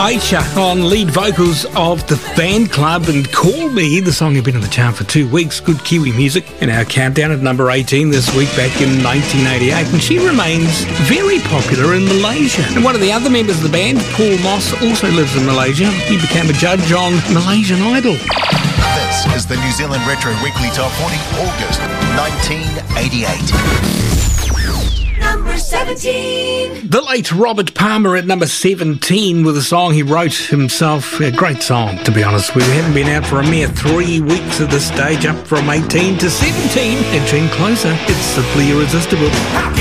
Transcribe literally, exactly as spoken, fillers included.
Aisha on lead vocals of The Fan Club and Call Me, the song had been in the chart for two weeks. Good Kiwi music in our countdown at number eighteen this week back in nineteen eighty-eight, and she remains very popular in Malaysia. And one of the other members of the band, Paul Moss, also lives in Malaysia. He became a judge on Malaysian Idol. This is the New Zealand Retro Weekly Top forty, August nineteen eighty-eight. Number seventeen. The late Robert Palmer at number seventeen with a song he wrote himself. A great song, to be honest with you. We haven't been out for a mere three weeks at this stage, up from eighteen to seventeen. Edging closer, it's simply irresistible.